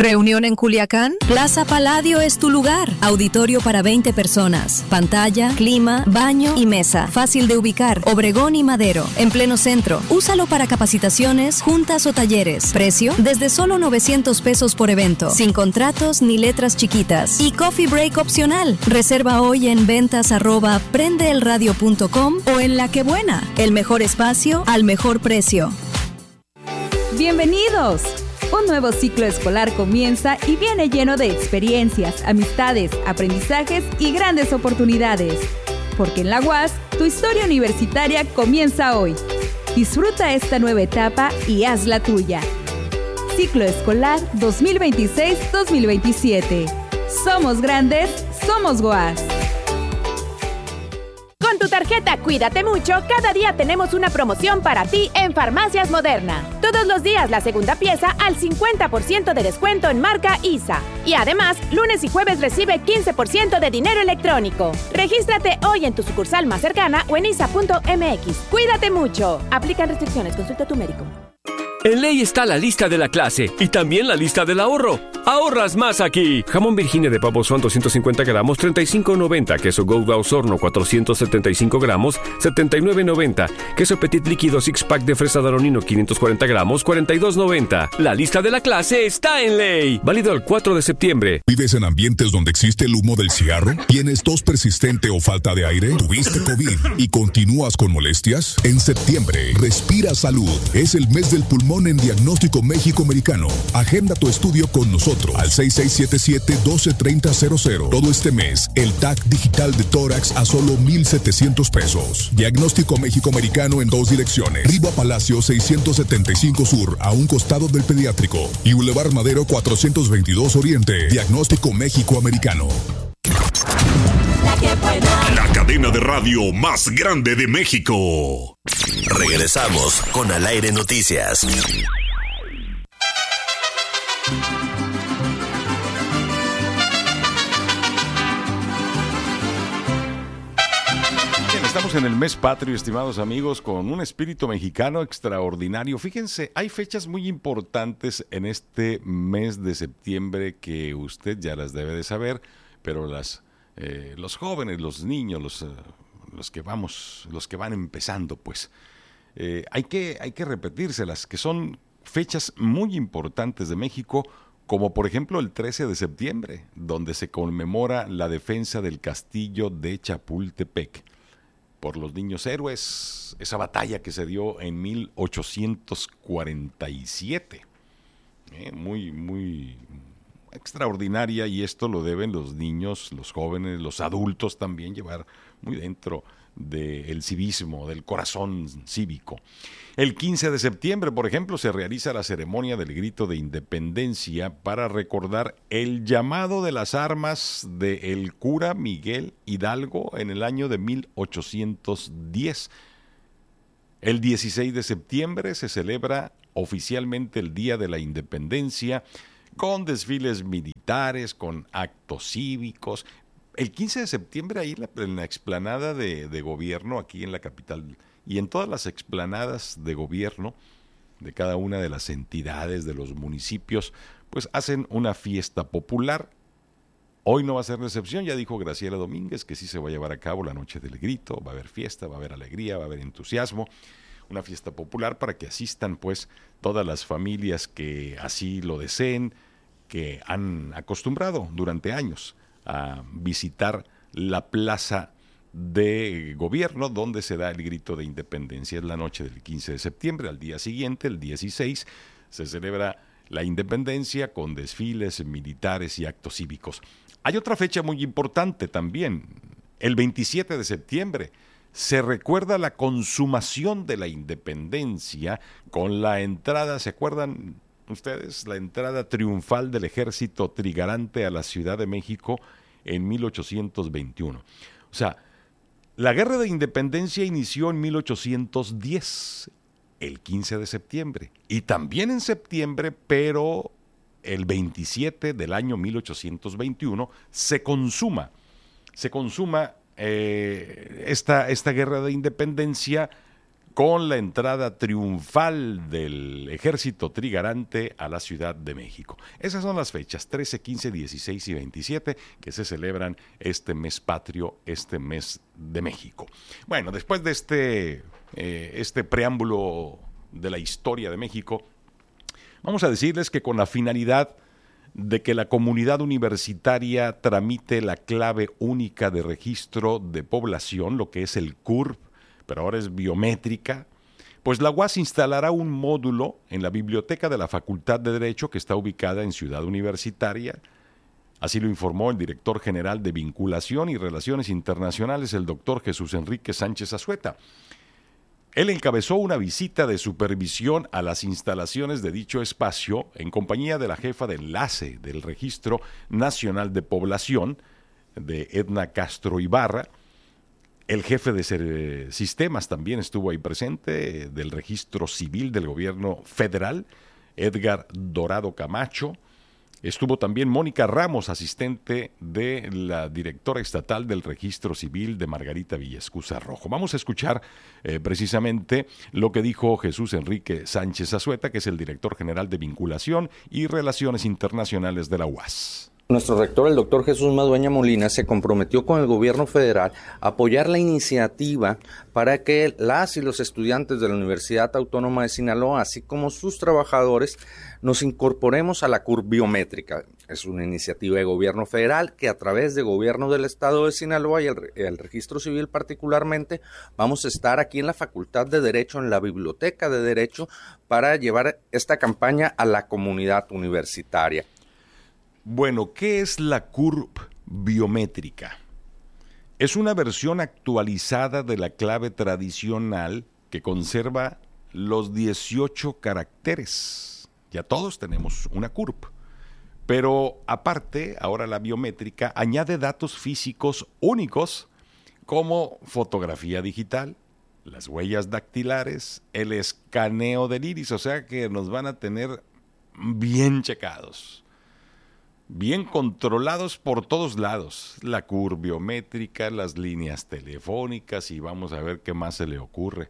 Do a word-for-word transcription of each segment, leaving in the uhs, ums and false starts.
¿Reunión en Culiacán? Plaza Palladio es tu lugar. Auditorio para veinte personas. Pantalla, clima, baño y mesa. Fácil de ubicar. Obregón y Madero. En pleno centro. Úsalo para capacitaciones, juntas o talleres. Precio, desde solo novecientos pesos por evento. Sin contratos ni letras chiquitas. Y coffee break opcional. Reserva hoy en ventas arroba prendeelradio punto com o en La Que Buena. El mejor espacio al mejor precio. ¡Bienvenidos! Un nuevo ciclo escolar comienza y viene lleno de experiencias, amistades, aprendizajes y grandes oportunidades. Porque en la U A S, tu historia universitaria comienza hoy. Disfruta esta nueva etapa y haz la tuya. Ciclo escolar dos mil veintiséis dos mil veintisiete. Somos grandes, somos U A S. Con tu tarjeta Cuídate Mucho, cada día tenemos una promoción para ti en Farmacias Moderna. Todos los días la segunda pieza al cincuenta por ciento de descuento en marca I S A. Y además, lunes y jueves recibe quince por ciento de dinero electrónico. Regístrate hoy en tu sucursal más cercana o en isa punto m x. Cuídate mucho. Aplican restricciones. Consulta a tu médico. En Ley está la lista de la clase y también la lista del ahorro. ¡Ahorras más aquí! Jamón Virginia de pavo son doscientos cincuenta gramos, treinta y cinco noventa. Queso Gouda Osorno, cuatrocientos setenta y cinco gramos, setenta y nueve noventa. Queso Petit líquido six pack de fresa Daronino, quinientos cuarenta gramos, cuarenta y dos noventa. La lista de la clase está en Ley. Válido el cuatro de septiembre. ¿Vives en ambientes donde existe el humo del cigarro? ¿Tienes tos persistente o falta de aire? ¿Tuviste COVID y continúas con molestias? En septiembre, Respira Salud. Es el mes del pulmón en Diagnóstico México Americano. Agenda tu estudio con nosotros al seis seis siete siete, uno dos tres cero cero cero. Todo este mes, el T A C digital de tórax a solo mil setecientos pesos. Diagnóstico México Americano en dos direcciones. Riva Palacio seiscientos setenta y cinco Sur, a un costado del Pediátrico. Y Boulevard Madero cuatrocientos veintidós Oriente. Diagnóstico México Americano. La Que Buena. La cadena de radio más grande de México. Regresamos con Al Aire Noticias. Bien, estamos en el mes patrio, estimados amigos, con un espíritu mexicano extraordinario. Fíjense, hay fechas muy importantes en este mes de septiembre que usted ya las debe de saber, pero las eh, los jóvenes, los niños, los uh, los que vamos, los que van empezando, pues eh, hay que hay que repetírselas, que son fechas muy importantes de México, como por ejemplo el trece de septiembre, donde se conmemora la defensa del castillo de Chapultepec por los niños héroes, esa batalla que se dio en mil ochocientos cuarenta y siete, eh, muy muy extraordinaria, y esto lo deben los niños, los jóvenes, los adultos también llevar muy dentro del civismo, del corazón cívico. El quince de septiembre, por ejemplo, se realiza la ceremonia del grito de independencia para recordar el llamado de las armas del cura Miguel Hidalgo en el año de mil ochocientos diez. El dieciséis de septiembre se celebra oficialmente el Día de la Independencia, con desfiles militares, con actos cívicos. El quince de septiembre ahí en la explanada de, de gobierno, aquí en la capital, y en todas las explanadas de gobierno de cada una de las entidades de los municipios, pues hacen una fiesta popular. Hoy no va a ser la excepción, ya dijo Graciela Domínguez que sí se va a llevar a cabo la Noche del Grito, va a haber fiesta, va a haber alegría, va a haber entusiasmo, una fiesta popular para que asistan pues todas las familias que así lo deseen, que han acostumbrado durante años a visitar la plaza de gobierno donde se da el grito de independencia. Es la noche del quince de septiembre. Al día siguiente, el dieciséis, se celebra la independencia con desfiles militares y actos cívicos. Hay otra fecha muy importante también. El veintisiete de septiembre se recuerda la consumación de la independencia con la entrada, ¿se acuerdan ustedes? La entrada triunfal del ejército trigarante a la Ciudad de México en mil ochocientos veintiuno. O sea, la guerra de independencia inició en mil ochocientos diez, el quince de septiembre, y también en septiembre, pero el veintisiete del año mil ochocientos veintiuno se consuma, se consuma eh, esta, esta guerra de independencia con la entrada triunfal del ejército trigarante a la Ciudad de México. Esas son las fechas, trece, quince, dieciséis y veintisiete, que se celebran este mes patrio, este mes de México. Bueno, después de este, eh, este preámbulo de la historia de México, vamos a decirles que con la finalidad de que la comunidad universitaria tramite la clave única de registro de población, lo que es el C U R P, pero ahora es biométrica, pues la U A S instalará un módulo en la biblioteca de la Facultad de Derecho que está ubicada en Ciudad Universitaria. Así lo informó el director general de Vinculación y Relaciones Internacionales, el doctor Jesús Enrique Sánchez Azueta. Él encabezó una visita de supervisión a las instalaciones de dicho espacio en compañía de la jefa de enlace del Registro Nacional de Población, de Edna Castro Ibarra. El jefe de sistemas también estuvo ahí presente, del Registro Civil del Gobierno Federal, Edgar Dorado Camacho. Estuvo también Mónica Ramos, asistente de la directora estatal del Registro Civil, de Margarita Villaescusa Rojo. Vamos a escuchar eh, precisamente lo que dijo Jesús Enrique Sánchez Azueta, que es el director general de Vinculación y Relaciones Internacionales de la U A S. Nuestro rector, el doctor Jesús Madueña Molina, se comprometió con el gobierno federal a apoyar la iniciativa para que las y los estudiantes de la Universidad Autónoma de Sinaloa, así como sus trabajadores, nos incorporemos a la C U R P biométrica. Es una iniciativa de gobierno federal que a través de gobierno del estado de Sinaloa y el, el registro civil particularmente, vamos a estar aquí en la Facultad de Derecho, en la Biblioteca de Derecho, para llevar esta campaña a la comunidad universitaria. Bueno, ¿qué es la C U R P biométrica? Es una versión actualizada de la clave tradicional que conserva los dieciocho caracteres. Ya todos tenemos una C U R P. Pero aparte, ahora la biométrica añade datos físicos únicos como fotografía digital, las huellas dactilares, el escaneo del iris, o sea que nos van a tener bien checados. Bien controlados por todos lados, la C U R biométrica, las líneas telefónicas, y vamos a ver qué más se le ocurre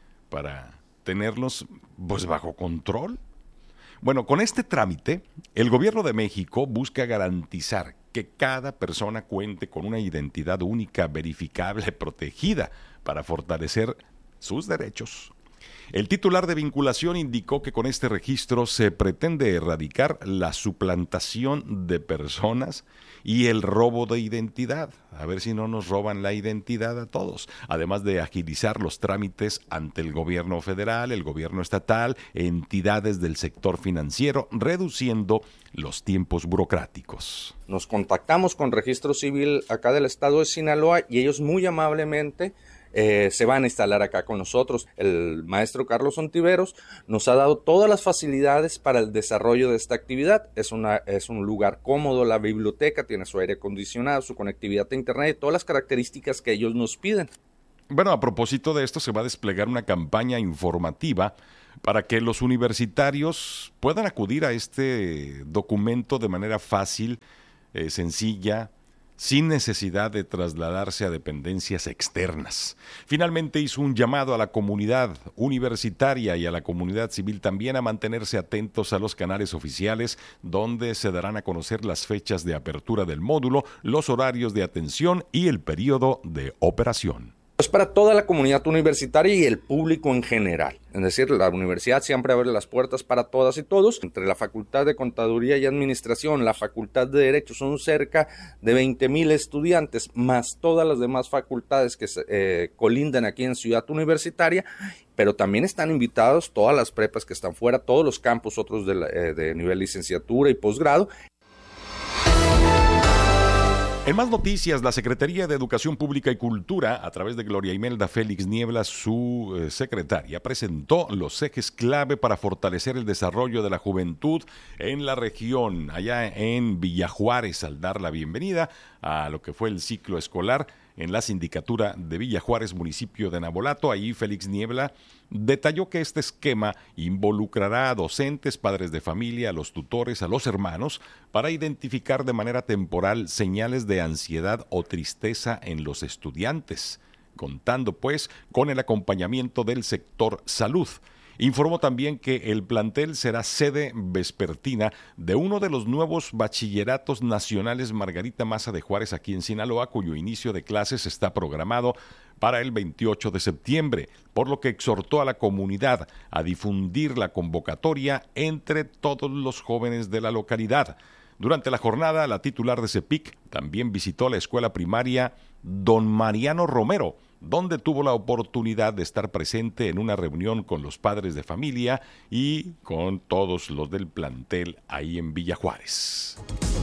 para tenerlos pues bajo control. Bueno, con este trámite, el gobierno de México busca garantizar que cada persona cuente con una identidad única, verificable, protegida, para fortalecer sus derechos. El titular de Vinculación indicó que con este registro se pretende erradicar la suplantación de personas y el robo de identidad. A ver si no nos roban la identidad a todos. Además de agilizar los trámites ante el gobierno federal, el gobierno estatal, entidades del sector financiero, reduciendo los tiempos burocráticos. Nos contactamos con Registro Civil acá del estado de Sinaloa y ellos muy amablemente Eh, se van a instalar acá con nosotros. El maestro Carlos Ontiveros nos ha dado todas las facilidades para el desarrollo de esta actividad. Es, una, es un lugar cómodo, la biblioteca tiene su aire acondicionado, su conectividad a internet y todas las características que ellos nos piden. Bueno, a propósito de esto, se va a desplegar una campaña informativa para que los universitarios puedan acudir a este documento de manera fácil, eh, sencilla, sin necesidad de trasladarse a dependencias externas. Finalmente hizo un llamado a la comunidad universitaria y a la comunidad civil también a mantenerse atentos a los canales oficiales, donde se darán a conocer las fechas de apertura del módulo, los horarios de atención y el periodo de operación. Es para toda la comunidad universitaria y el público en general. Es decir, la universidad siempre abre las puertas para todas y todos. Entre la Facultad de Contaduría y Administración, la Facultad de Derecho, son cerca de veinte mil estudiantes, más todas las demás facultades que eh, colindan aquí en Ciudad Universitaria. Pero también están invitados todas las prepas que están fuera, todos los campus, otros de, la, eh, de nivel licenciatura y posgrado. En más noticias, la Secretaría de Educación Pública y Cultura, a través de Gloria Imelda Félix Niebla, su eh, secretaria, presentó los ejes clave para fortalecer el desarrollo de la juventud en la región, allá en Villa Juárez, al dar la bienvenida a lo que fue el ciclo escolar en la sindicatura de Villa Juárez, municipio de Navolato. Ahí Félix Niebla detalló que este esquema involucrará a docentes, padres de familia, a los tutores, a los hermanos, para identificar de manera temporal señales de ansiedad o tristeza en los estudiantes. contando pues con el acompañamiento del sector salud. Informó también que el plantel será sede vespertina de uno de los nuevos bachilleratos nacionales Margarita Maza de Juárez aquí en Sinaloa, cuyo inicio de clases está programado para el veintiocho de septiembre, por lo que exhortó a la comunidad a difundir la convocatoria entre todos los jóvenes de la localidad. Durante la jornada, la titular de CEPIC también visitó la escuela primaria Don Mariano Romero, donde tuvo la oportunidad de estar presente en una reunión con los padres de familia y con todos los del plantel ahí en Villa Juárez.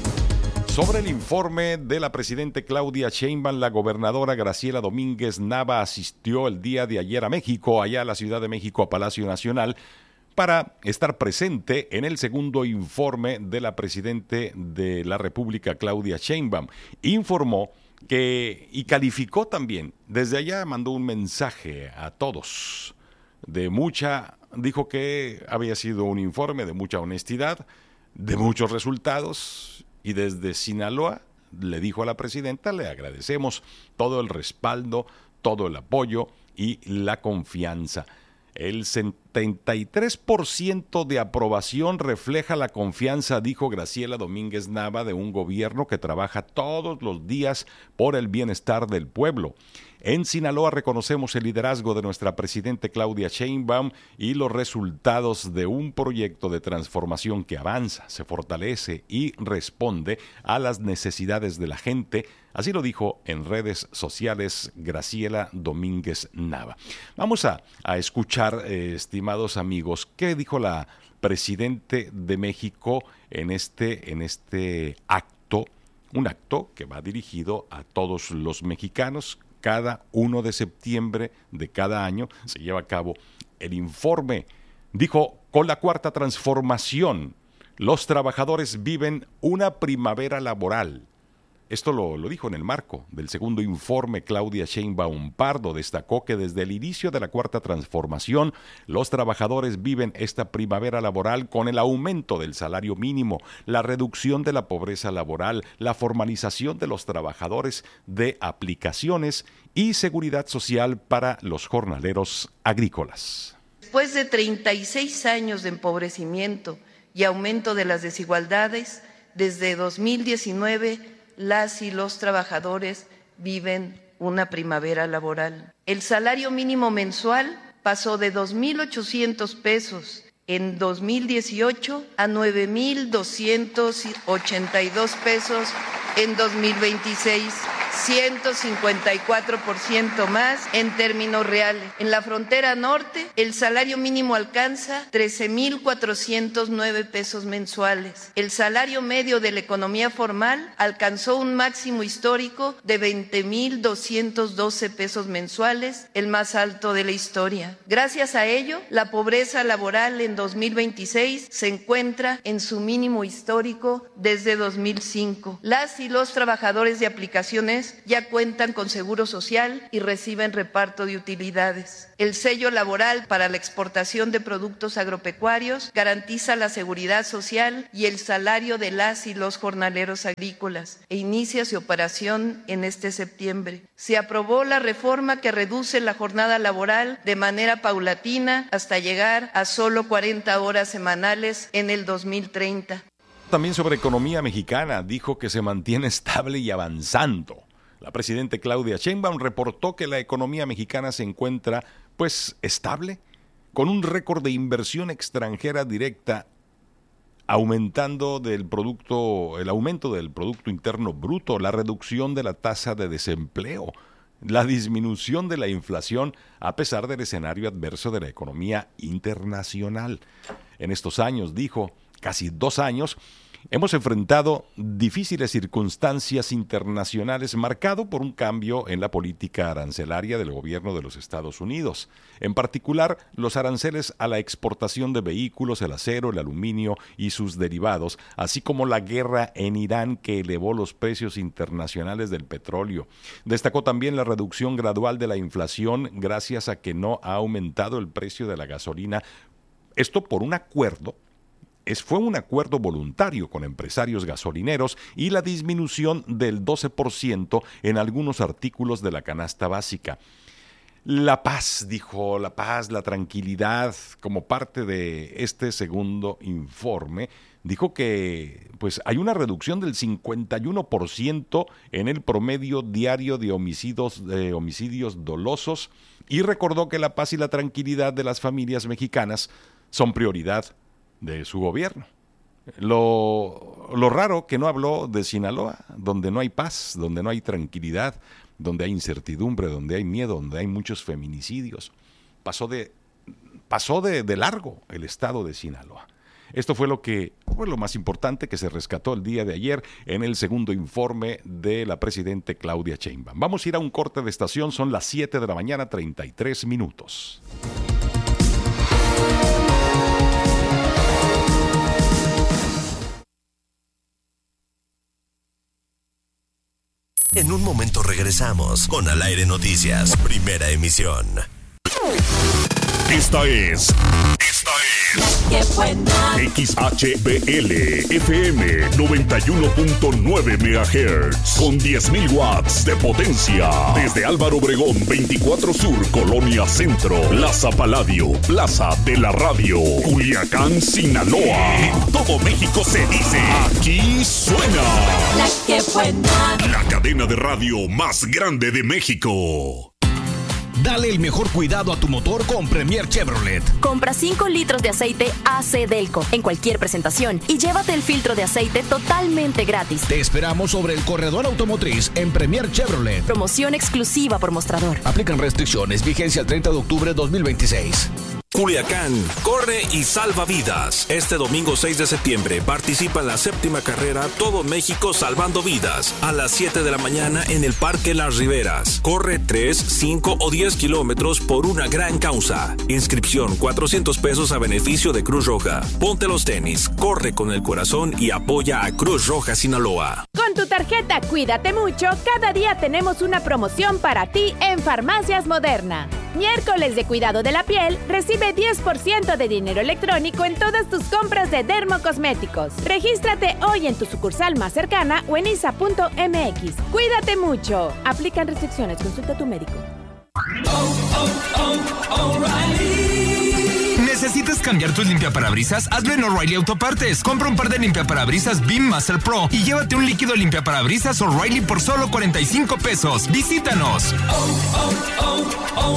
Sobre el informe de la presidenta Claudia Sheinbaum, la gobernadora Graciela Domínguez Nava asistió el día de ayer a México, allá a la Ciudad de México, a Palacio Nacional, para estar presente en el segundo informe de la presidenta de la República, Claudia Sheinbaum. Informó que y calificó también, desde allá mandó un mensaje a todos de mucha, dijo que había sido un informe de mucha honestidad, de muchos resultados, y desde Sinaloa le dijo a la presidenta, le agradecemos todo el respaldo, todo el apoyo y la confianza. El setenta y tres por ciento de aprobación refleja la confianza, dijo Graciela Domínguez Nava, de un gobierno que trabaja todos los días por el bienestar del pueblo. En Sinaloa reconocemos el liderazgo de nuestra presidenta Claudia Sheinbaum y los resultados de un proyecto de transformación que avanza, se fortalece y responde a las necesidades de la gente. Así lo dijo en redes sociales Graciela Domínguez Nava. Vamos a, a escuchar, eh, estimados amigos, qué dijo la presidenta de México en este, en este acto, un acto que va dirigido a todos los mexicanos. Cada primero de septiembre de cada año se lleva a cabo el informe. Dijo, con la cuarta transformación, los trabajadores viven una primavera laboral. Esto lo, lo dijo en el marco del segundo informe. Claudia Sheinbaum Pardo destacó que desde el inicio de la cuarta transformación, los trabajadores viven esta primavera laboral con el aumento del salario mínimo, la reducción de la pobreza laboral, la formalización de los trabajadores de aplicaciones y seguridad social para los jornaleros agrícolas. Después de treinta y seis años de empobrecimiento y aumento de las desigualdades, desde dos mil diecinueve, las y los trabajadores viven una primavera laboral. El salario mínimo mensual pasó de dos mil ochocientos pesos en dos mil dieciocho a nueve mil doscientos ochenta y dos pesos en dos mil veintiséis, ciento cincuenta y cuatro por ciento más en términos reales. En la frontera norte, el salario mínimo alcanza trece mil cuatrocientos nueve pesos mensuales. El salario medio de la economía formal alcanzó un máximo histórico de veinte mil doscientos doce pesos mensuales, el más alto de la historia. Gracias a ello, la pobreza laboral en dos mil veintiséis se encuentra en su mínimo histórico desde dos mil cinco. Las y los trabajadores de aplicaciones ya cuentan con seguro social y reciben reparto de utilidades. El sello laboral para la exportación de productos agropecuarios garantiza la seguridad social y el salario de las y los jornaleros agrícolas e inicia su operación en este septiembre. Se aprobó la reforma que reduce la jornada laboral de manera paulatina hasta llegar a solo cuarenta horas semanales en el dos mil treinta. También sobre economía mexicana, dijo que se mantiene estable y avanzando. La presidenta Claudia Sheinbaum reportó que la economía mexicana se encuentra, pues, estable, con un récord de inversión extranjera directa, aumentando del producto, el aumento del Producto Interno Bruto, la reducción de la tasa de desempleo, la disminución de la inflación a pesar del escenario adverso de la economía internacional. En estos años, dijo, casi dos años, hemos enfrentado difíciles circunstancias internacionales marcado por un cambio en la política arancelaria del gobierno de los Estados Unidos. En particular, los aranceles a la exportación de vehículos, el acero, el aluminio y sus derivados, así como la guerra en Irán que elevó los precios internacionales del petróleo. Destacó también la reducción gradual de la inflación gracias a que no ha aumentado el precio de la gasolina. Esto por un acuerdo es, fue un acuerdo voluntario con empresarios gasolineros y la disminución del doce por ciento en algunos artículos de la canasta básica. La paz, dijo, la paz, la tranquilidad, como parte de este segundo informe, dijo que pues hay una reducción del cincuenta y uno por ciento en el promedio diario de homicidios, de homicidios dolosos, y recordó que la paz y la tranquilidad de las familias mexicanas son prioridad de su gobierno. Lo, lo raro que no habló de Sinaloa, donde no hay paz, donde no hay tranquilidad, donde hay incertidumbre, donde hay miedo, donde hay muchos feminicidios. Pasó de, pasó de, de largo el estado de Sinaloa. Esto fue lo que fue lo más importante que se rescató el día de ayer en el segundo informe de la presidenta Claudia Sheinbaum. Vamos a ir a un corte de estación, son las siete de la mañana, treinta y tres minutos. En un momento regresamos con Al Aire Noticias, primera emisión. Esta es... Esta es... ¡Qué buena! X H B L F M noventa y uno punto nueve megahertz con diez mil watts de potencia. Desde Álvaro Obregón veinticuatro Sur, Colonia Centro, Plaza Paladio, Plaza de la Radio, Culiacán, Sinaloa. En todo México se dice, aquí suena La que buena. La cadena de radio más grande de México. Dale el mejor cuidado a tu motor con Premier Chevrolet. Compra cinco litros de aceite A C Delco en cualquier presentación y llévate el filtro de aceite totalmente gratis. Te esperamos sobre el corredor automotriz en Premier Chevrolet. Promoción exclusiva por mostrador. Aplican restricciones. Vigencia el treinta de octubre de dos mil veintiséis. Culiacán, corre y salva vidas. Este domingo seis de septiembre participa en la séptima carrera Todo México Salvando Vidas a las siete de la mañana en el Parque Las Riberas. Corre tres, cinco o diez kilómetros por una gran causa. Inscripción cuatrocientos pesos a beneficio de Cruz Roja. Ponte los tenis, corre con el corazón y apoya a Cruz Roja Sinaloa. Con tu tarjeta Cuídate Mucho, cada día tenemos una promoción para ti en Farmacias Moderna. Miércoles de cuidado de la piel, recibe diez por ciento de dinero electrónico en todas tus compras de dermocosméticos. Regístrate hoy en tu sucursal más cercana o en I S A punto M X. Cuídate mucho. Aplican restricciones. Consulta a tu médico. Oh, oh, oh, O'Reilly. ¿Necesitas cambiar tus limpiaparabrisas? Hazlo en O'Reilly Autopartes. Compra un par de limpiaparabrisas Beam Master Pro y llévate un líquido limpiaparabrisas O'Reilly por solo cuarenta y cinco pesos. Visítanos. Oh, oh, oh,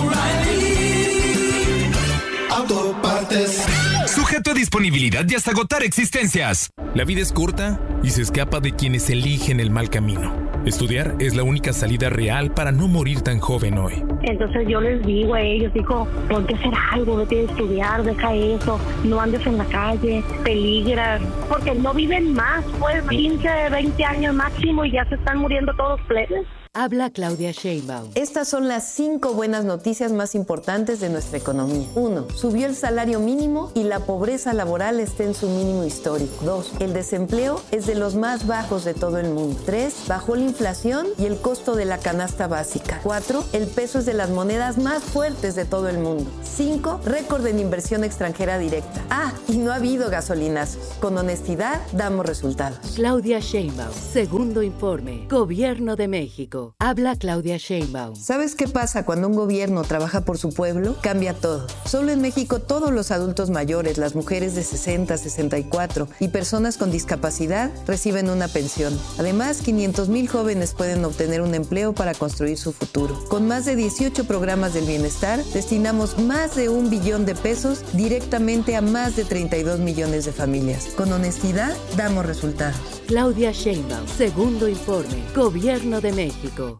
O'Reilly Autopartes. Sujeto a disponibilidad y hasta agotar existencias. La vida es corta y se escapa de quienes eligen el mal camino. Estudiar es la única salida real para no morir tan joven hoy. Entonces yo les digo a ellos, digo, ponte a hacer algo, vete a estudiar, deja eso, no andes en la calle, peligras, porque no viven más, pues quince, veinte años máximo y ya se están muriendo todos plebes. Habla Claudia Sheinbaum. Estas son las cinco buenas noticias más importantes de nuestra economía. Uno, subió el salario mínimo y la pobreza laboral está en su mínimo histórico. Dos, el desempleo es de los más bajos de todo el mundo. Tres, bajó la inflación y el costo de la canasta básica. Cuatro, el peso es de las monedas más fuertes de todo el mundo. Cinco, récord en inversión extranjera directa. Ah, y no ha habido gasolinazos. Con honestidad, damos resultados. Claudia Sheinbaum, segundo informe, Gobierno de México. Habla Claudia Sheinbaum. ¿Sabes qué pasa cuando un gobierno trabaja por su pueblo? Cambia todo. Solo en México todos los adultos mayores, las mujeres de sesenta, sesenta y cuatro y personas con discapacidad reciben una pensión. Además, quinientos mil jóvenes pueden obtener un empleo para construir su futuro. Con más de dieciocho programas del bienestar, destinamos más de un billón de pesos directamente a más de treinta y dos millones de familias. Con honestidad, damos resultados. Claudia Sheinbaum, segundo informe, Gobierno de México.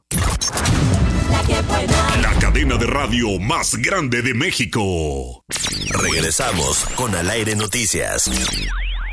La que buena. La cadena de radio más grande de México. Regresamos con Al Aire Noticias.